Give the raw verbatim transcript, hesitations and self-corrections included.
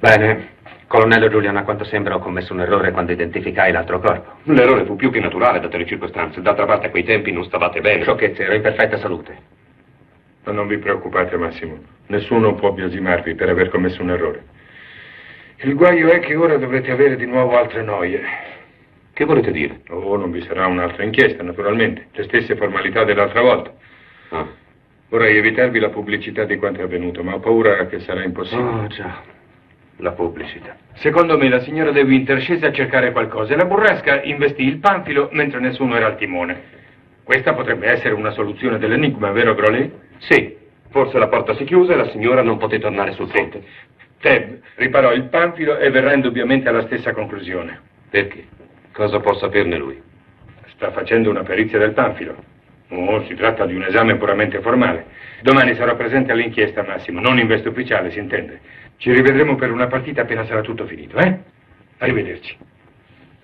Bene. Colonnello Giuliano, a quanto sembra ho commesso un errore quando identificai l'altro corpo. L'errore fu più che naturale, date le circostanze. D'altra parte a quei tempi non stavate bene. Sciocchezze, ero in perfetta salute. Ma non vi preoccupate, Massimo. Nessuno può biasimarvi per aver commesso un errore. Il guaio è che ora dovrete avere di nuovo altre noie. Che volete dire? Oh, non vi sarà un'altra inchiesta, naturalmente. Le stesse formalità dell'altra volta. Ah. Vorrei evitarvi la pubblicità di quanto è avvenuto, ma ho paura che sarà impossibile. Oh, già. La pubblicità. Secondo me la signora De Winter scese a cercare qualcosa e la burrasca investì il panfilo mentre nessuno era al timone. Questa potrebbe essere una soluzione dell'enigma, vero Grollet? Sì. Forse la porta si chiuse e la signora non poté tornare sul ponte. Teb riparò il panfilo e verrà indubbiamente alla stessa conclusione. Perché? Cosa può saperne lui? Sta facendo una perizia del panfilo. Oh, si tratta di un esame puramente formale. Domani sarò presente all'inchiesta, Massimo, non in veste ufficiale, si intende. Ci rivedremo per una partita appena sarà tutto finito, eh? Arrivederci.